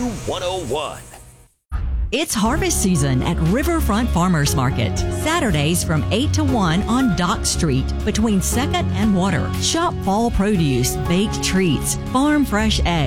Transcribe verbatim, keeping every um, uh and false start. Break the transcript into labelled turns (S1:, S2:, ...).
S1: W one oh one.
S2: It's harvest season at Riverfront Farmers Market. Saturdays from eight to one on Dock Street between second and Water. Shop fall produce, baked treats, farm fresh eggs,